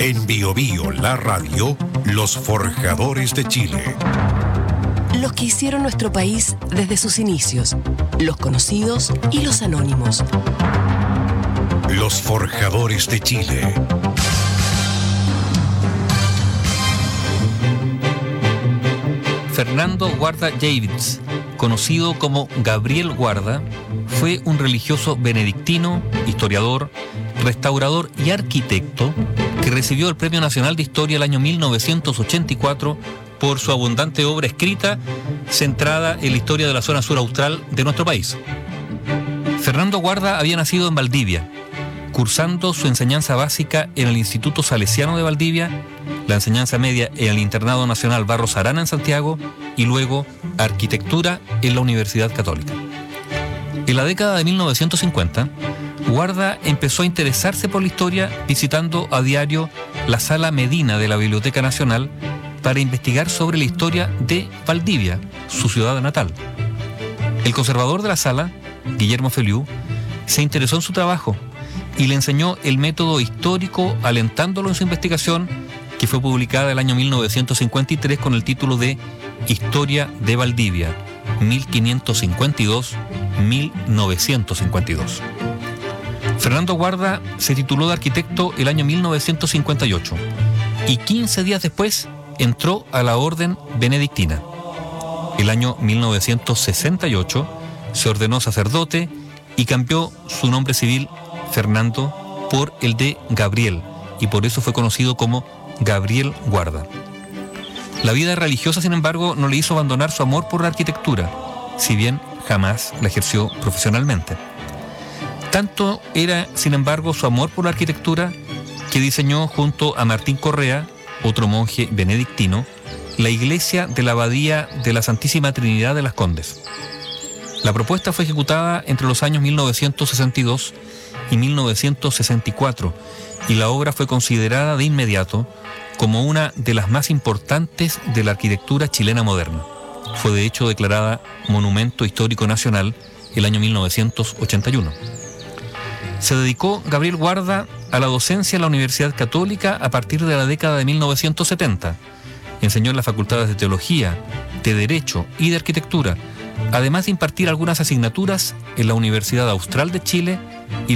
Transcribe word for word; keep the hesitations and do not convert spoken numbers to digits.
En Bio Bio, la radio, los forjadores de Chile. Los que hicieron nuestro país desde sus inicios, los conocidos y los anónimos. Los forjadores de Chile. Fernando Guarda Geiwitz, conocido como Gabriel Guarda, fue un religioso benedictino, historiador, restaurador y arquitecto que recibió el Premio Nacional de Historia el año mil novecientos ochenta y cuatro por su abundante obra escrita centrada en la historia de la zona sur austral de nuestro país. Fernando Guarda había nacido en Valdivia, cursando su enseñanza básica en el Instituto Salesiano de Valdivia, la enseñanza media en el Internado Nacional Barros Arana en Santiago y luego arquitectura en la Universidad Católica. En la década de mil novecientos cincuenta, Guarda empezó a interesarse por la historia visitando a diario la Sala Medina de la Biblioteca Nacional para investigar sobre la historia de Valdivia, su ciudad natal. El conservador de la sala, Guillermo Feliú, se interesó en su trabajo y le enseñó el método histórico alentándolo en su investigación, que fue publicada el año mil novecientos cincuenta y tres con el título de Historia de Valdivia, mil quinientos cincuenta y dos a mil novecientos cincuenta y dos. Fernando Guarda se tituló de arquitecto el año mil novecientos cincuenta y ocho y quince días después entró a la orden benedictina. El año mil novecientos sesenta y ocho se ordenó sacerdote y cambió su nombre civil Fernando por el de Gabriel, y por eso fue conocido como Gabriel Guarda. La vida religiosa, sin embargo, no le hizo abandonar su amor por la arquitectura, si bien jamás la ejerció profesionalmente. Tanto era, sin embargo, su amor por la arquitectura que diseñó junto a Martín Correa, otro monje benedictino, la iglesia de la Abadía de la Santísima Trinidad de las Condes. La propuesta fue ejecutada entre los años mil novecientos sesenta y dos y mil novecientos sesenta y cuatro, y la obra fue considerada de inmediato como una de las más importantes de la arquitectura chilena moderna. Fue de hecho declarada Monumento Histórico Nacional el año mil novecientos ochenta y uno. Se dedicó Gabriel Guarda a la docencia en la Universidad Católica a partir de la década de mil novecientos setenta. Enseñó en las facultades de Teología, de Derecho y de Arquitectura, además de impartir algunas asignaturas en la Universidad Austral de Chile y